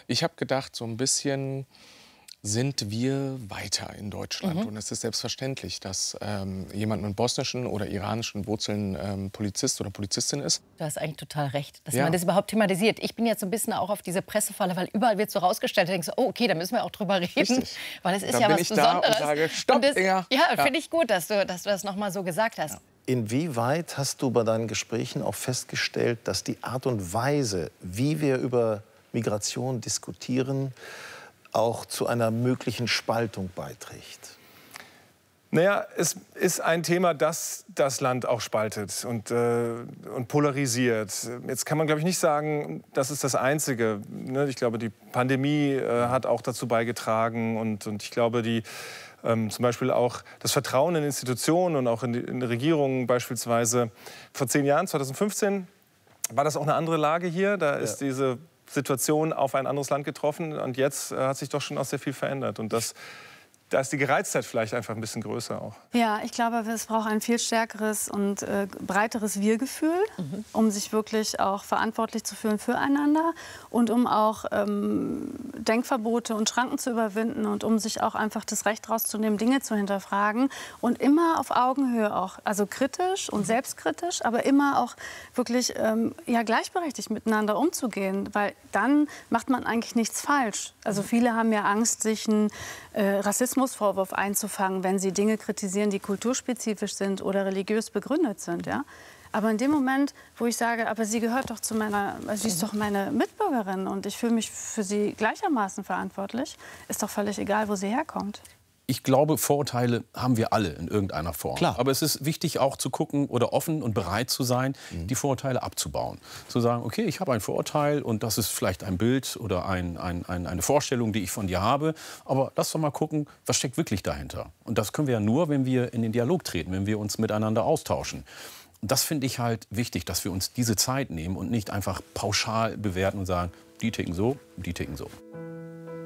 Ich habe gedacht, so ein bisschen sind wir weiter in Deutschland. Und es ist selbstverständlich, dass jemand mit bosnischen oder iranischen Wurzeln Polizist oder Polizistin ist. Du hast eigentlich total recht, dass Ja. man das überhaupt thematisiert. Ich bin jetzt so ein bisschen auch auf diese Pressefalle, weil überall wird so rausgestellt. Da denkst du, oh, okay, da müssen wir auch drüber reden. Richtig. Weil es ist Dann ja bin was ich da und Besonderes. sage, stopp, Und das, Inga. ja, finde ich gut, dass du das noch mal so gesagt hast. Inwieweit hast du bei deinen Gesprächen auch festgestellt, dass die Art und Weise, wie wir über Migration diskutieren, auch zu einer möglichen Spaltung beiträgt? Naja, es ist ein Thema, das das Land auch spaltet und polarisiert. Jetzt kann man, glaube ich, nicht sagen, das ist das Einzige. Ich glaube, die Pandemie hat auch dazu beigetragen. Und ich glaube, zum Beispiel auch das Vertrauen in Institutionen und auch in Regierungen beispielsweise. Vor 10 Jahren, 2015, war das auch eine andere Lage hier. Da ist diese Situation auf ein anderes Land getroffen. Und jetzt hat sich doch schon auch sehr viel verändert. Und da ist die Gereiztheit vielleicht einfach ein bisschen größer auch. Ja, ich glaube, es braucht ein viel stärkeres und breiteres Wir-Gefühl, um sich wirklich auch verantwortlich zu fühlen füreinander und um auch Denkverbote und Schranken zu überwinden und um sich auch einfach das Recht rauszunehmen, Dinge zu hinterfragen und immer auf Augenhöhe auch, also kritisch und selbstkritisch, aber immer auch wirklich ja, gleichberechtigt miteinander umzugehen, weil dann macht man eigentlich nichts falsch. Also viele haben ja Angst, sich einen Rassismusvorwurf einzufangen, wenn sie Dinge kritisieren, die kulturspezifisch sind oder religiös begründet sind. Ja? Aber in dem Moment, wo ich sage, aber sie gehört doch zu sie ist doch meine Mitbürgerin und ich fühle mich für sie gleichermaßen verantwortlich, ist doch völlig egal, wo sie herkommt. Ich glaube, Vorurteile haben wir alle in irgendeiner Form. Klar. Aber es ist wichtig auch zu gucken oder offen und bereit zu sein, die Vorurteile abzubauen. Zu sagen, okay, ich habe ein Vorurteil und das ist vielleicht ein Bild oder eine Vorstellung, die ich von dir habe. Aber lass doch mal gucken, was steckt wirklich dahinter. Und das können wir ja nur, wenn wir in den Dialog treten, wenn wir uns miteinander austauschen. Und das finde ich halt wichtig, dass wir uns diese Zeit nehmen und nicht einfach pauschal bewerten und sagen, die ticken so, die ticken so.